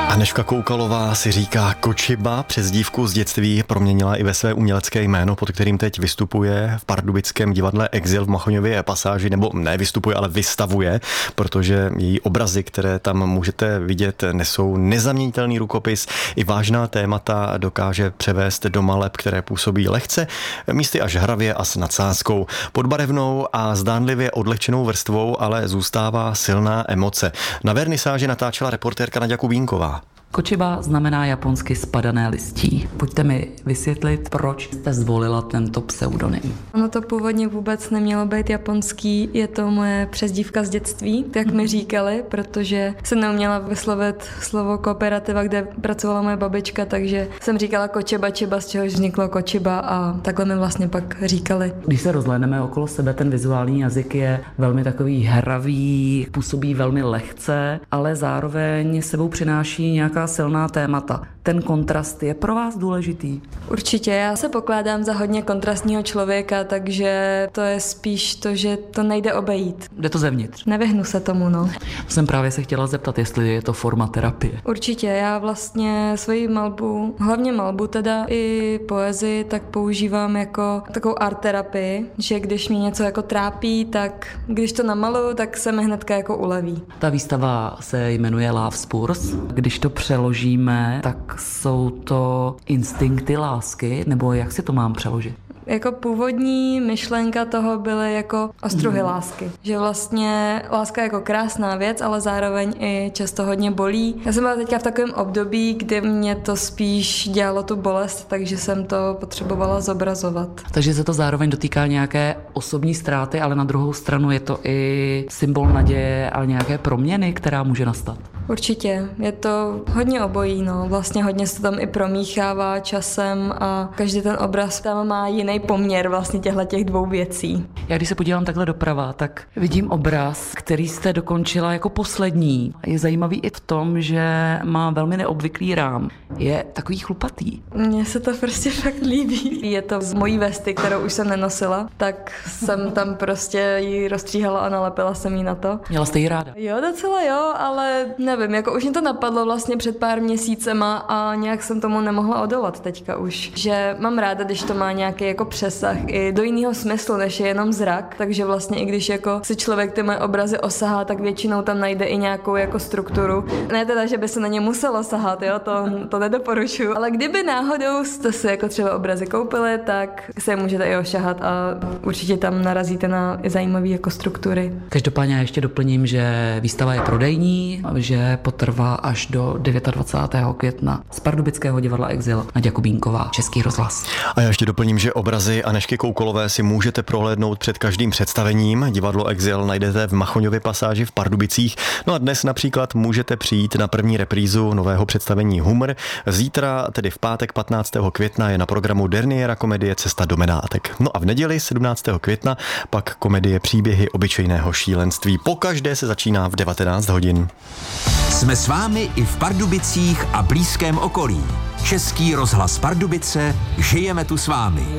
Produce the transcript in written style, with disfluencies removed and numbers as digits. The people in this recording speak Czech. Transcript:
Anežka Koukalová si říká Kočiba, přezdívku z dětství proměnila i ve své umělecké jméno, pod kterým teď vystupuje v pardubickém divadle Exil v Machoňově pasáži, nebo ne vystupuje, ale vystavuje, protože její obrazy, které tam můžete vidět, nesou nezaměnitelný rukopis. I vážná témata dokáže převést do maleb, které působí lehce, místy až hravě a s nadsázkou. Pod barevnou a zdánlivě odlehčenou vrstvou ale zůstává silná emoce. Na vernisáži natáčela reportérka Naďa Kubínková. Kočiba znamená japonsky spadané listí. Pojďte mi vysvětlit, proč jste zvolila tento pseudonym. Ono to původně vůbec nemělo být japonský, je to moje přezdívka z dětství, jak mi říkali, protože jsem neuměla vyslovit slovo kooperativa, kde pracovala moje babička, takže jsem říkala Kočiba, z čehož vzniklo Kočiba a takhle mi vlastně pak říkali. Když se rozhlédneme okolo sebe, ten vizuální jazyk je velmi takový hravý, působí velmi lehce, ale zároveň sebou přináší nějaká silná témata. Ten kontrast je pro vás důležitý? Určitě, já se pokládám za hodně kontrastního člověka, takže to je spíš to, že to nejde obejít. Jde to zevnitř? Nevyhnu se tomu, no. Jsem právě se chtěla zeptat, jestli je to forma terapie. Určitě, já vlastně svoji malbu, hlavně malbu teda i poezii, tak používám jako takovou art terapii, že když mě něco jako trápí, tak když to namaluju, tak se mi hnedka jako uleví. Ta výstava se jmenuje Love Spurs. Když to přeložíme, tak jsou to instinkty lásky, nebo jak si to mám přeložit? Jako původní myšlenka toho byly jako ostruhy lásky. Že vlastně láska je jako krásná věc, ale zároveň i často hodně bolí. Já jsem byla teďka v takovém období, kdy mě to spíš dělalo tu bolest, takže jsem to potřebovala zobrazovat. Takže se to zároveň dotýká nějaké osobní ztráty, ale na druhou stranu je to i symbol naděje a nějaké proměny, která může nastat. Určitě, je to hodně obojí, no. Vlastně hodně se tam i promíchává časem a každý ten obraz tam má jiný poměr vlastně těch dvou věcí. Já když se podívám takhle doprava, tak vidím obraz, který jste dokončila jako poslední. Je zajímavý i v tom, že má velmi neobvyklý rám. Je takový chlupatý. Mně se to prostě fakt líbí. Je to z mojí vesty, kterou už jsem nenosila, tak jsem tam prostě ji rozstříhala a nalepila jsem ji na to. Měla jste ji ráda? Jo, docela jo, ale nevím, jako už mě to napadlo vlastně před pár měsícema a nějak jsem tomu nemohla odolat teďka už. Že mám ráda, když to má nějaký jako přesah i do jiného smyslu, než je jenom zrak, takže vlastně i když jako si člověk ty moje obrazy osahá, tak většinou tam najde i nějakou jako strukturu. Ne teda, že by se na ně muselo sahat, jo, to nedoporučuju, ale kdyby náhodou jste si jako třeba obrazy koupili, tak se je můžete i ošahat a určitě tam narazíte na zajímavé jako struktury. Každopádně já ještě doplním, že výstava je prodejní, že potrvá až do 29. května z pardubického divadla Exil. Naďa Kubínková, Český rozhlas. A já ještě doplním, že obrazy Anežky Koukalové si můžete prohlédnout před každým představením. Divadlo Exil najdete v Machoňově pasáži v Pardubicích. No a dnes například můžete přijít na první reprízu nového představení Humor. Zítra, tedy v pátek 15. května, je na programu derniéra komedie Cesta do Menátek. No a v neděli 17. května pak komedie Příběhy obyčejného šílenství. Pokaždé se začíná v 19 hodin. Jsme s vámi i v Pardubicích a blízkém okolí. Český rozhlas Pardubice, žijeme tu s vámi.